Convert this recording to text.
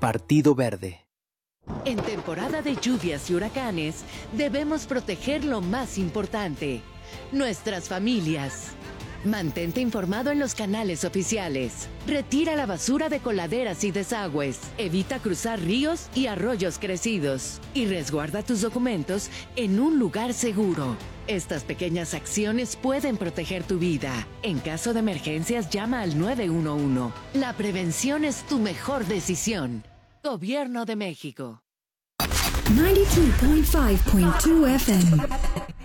Partido Verde. En temporada de lluvias y huracanes, debemos proteger lo más importante, nuestras familias. Mantente informado en los canales oficiales. Retira la basura de coladeras y desagües. Evita cruzar ríos y arroyos crecidos. Y resguarda tus documentos en un lugar seguro. Estas pequeñas acciones pueden proteger tu vida. En caso de emergencias, llama al 911. La prevención es tu mejor decisión. Gobierno de México. 92.5.2 FM.